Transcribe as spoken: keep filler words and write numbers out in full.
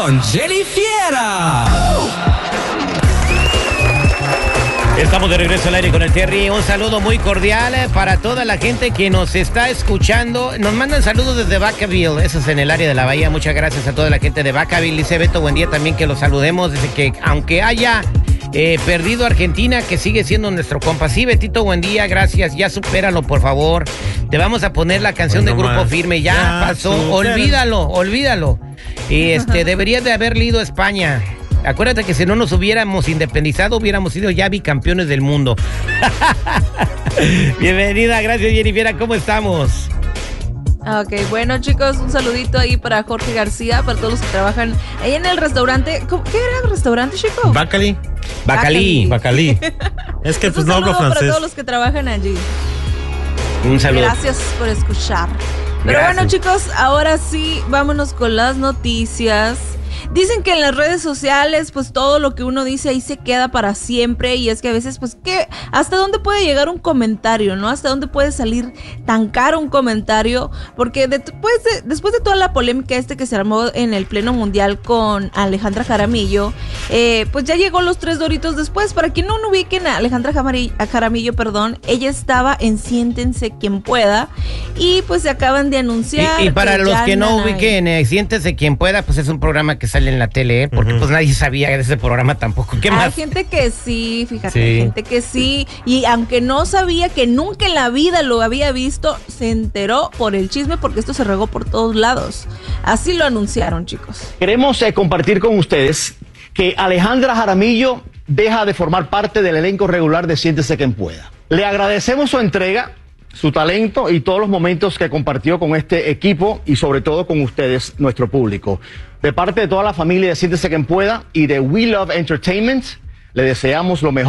con Jenny Fiera. Estamos de regreso al aire con el Terry. Un saludo muy cordial para toda la gente que nos está escuchando. Nos mandan saludos desde Vacaville, eso es en el área de la Bahía. Muchas gracias a toda la gente de Vacaville. Dice Beto, buen día también, que los saludemos. Dice que aunque haya eh, perdido Argentina, que sigue siendo nuestro compa. Sí, Betito, buen día, gracias. Ya supéralo, por favor. Te vamos a poner la canción bueno, de Grupo más. Firme. Ya, ya pasó, supéralo. olvídalo, olvídalo. Y este, deberías de haber ido a España. Acuérdate que si no nos hubiéramos independizado, hubiéramos sido ya bicampeones del mundo. Bienvenida, gracias Jennifer, ¿cómo estamos? Ok, bueno chicos, un saludito ahí para Jorge García, para todos los que trabajan ahí en el restaurante. ¿Qué era el restaurante, chico? Bacalí. Bacalí. Bacalí. Es que pues no hablo francés. Para todos los que trabajan allí. Un saludo. Gracias por escuchar. Pero Gracias. Bueno chicos, ahora sí, vámonos con las noticias. Dicen que en las redes sociales, pues todo lo que uno dice ahí se queda para siempre, y es que a veces, pues, ¿qué? ¿Hasta dónde puede llegar un comentario, no? ¿Hasta dónde puede salir tan caro un comentario? Porque después de, después de toda la polémica este que se armó en el Pleno Mundial con Alejandra Jaramillo, eh, pues ya llegó los tres doritos después. Para quien no ubiquen a Alejandra Jaramillo, perdón, ella estaba en Siéntense Quien Pueda, y pues se acaban de anunciar. Y, y para que los que no ahí. ubiquen, eh, Siéntese Quien Pueda, pues es un programa que sale en la tele, ¿eh? Porque uh-huh. pues nadie sabía de ese programa tampoco. ¿Qué más? Hay gente que sí, fíjate, sí. hay gente que sí, y aunque no sabía, que nunca en la vida lo había visto, se enteró por el chisme, porque esto se regó por todos lados. Así lo anunciaron, chicos. Queremos eh, compartir con ustedes que Alejandra Jaramillo deja de formar parte del elenco regular de Siéntese Quien Pueda. Le agradecemos su entrega, su talento y todos los momentos que compartió con este equipo y sobre todo con ustedes, nuestro público. De parte de toda la familia de Siéntese Quien Pueda y de We Love Entertainment, le deseamos lo mejor.